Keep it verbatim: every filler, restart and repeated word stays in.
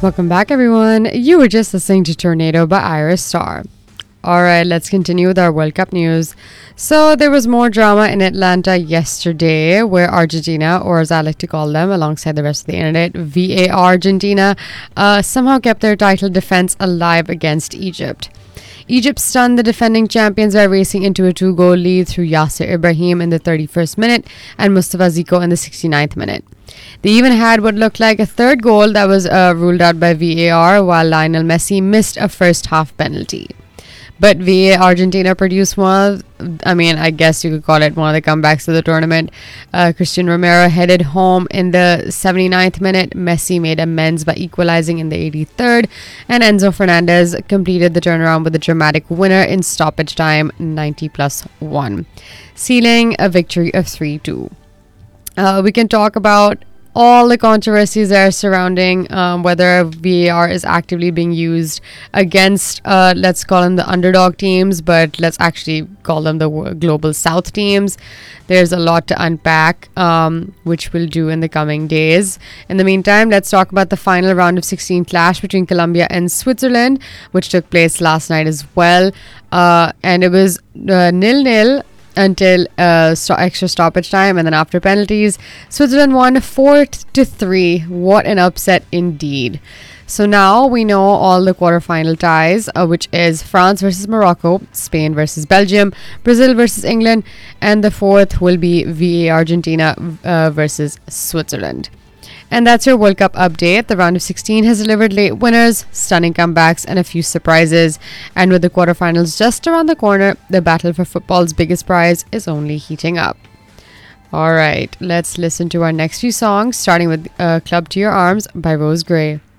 Welcome back, everyone. You were just listening to Tornado by Iris Star. All right, let's continue with our World Cup news. So there was more drama in Atlanta yesterday where Argentina, or as I like to call them alongside the rest of the internet, V A R Argentina, uh, somehow kept their title defense alive against Egypt. Egypt stunned the defending champions by racing into a two-goal lead through Yasser Ibrahim in the thirty-first minute and Mustafa Ziko in the sixty-ninth minute. They even had what looked like a third goal that was uh, ruled out by V A R, while Lionel Messi missed a first-half penalty. But V A R Argentina produced one of, I mean, I guess you could call it one of the comebacks of the tournament. Uh, Christian Romero headed home in the seventy-ninth minute. Messi made amends by equalizing in the eighty-third. And Enzo Fernandez completed the turnaround with a dramatic winner in stoppage time, ninety plus one, sealing a victory of three two. Uh, we can talk about all the controversies that are surrounding um, whether V A R is actively being used against, uh, let's call them the underdog teams, but let's actually call them the global south teams. There's a lot to unpack, um, which we'll do in the coming days. In the meantime, let's talk about the final round of sixteen clash between Colombia and Switzerland, which took place last night as well. Uh, and it was uh, nil-nil until uh, st- extra stoppage time, and then after penalties, Switzerland won four to three. What an upset indeed. So now we know all the quarterfinal ties, uh, which is France versus Morocco, Spain versus Belgium, Brazil versus England, and the fourth will be V A R Argentina uh, versus Switzerland. And that's your World Cup update. The round of sixteen has delivered late winners, stunning comebacks, and a few surprises. And with the quarterfinals just around the corner, the battle for football's biggest prize is only heating up. All right, let's listen to our next few songs, starting with uh, Club to Your Arms by Rose Gray.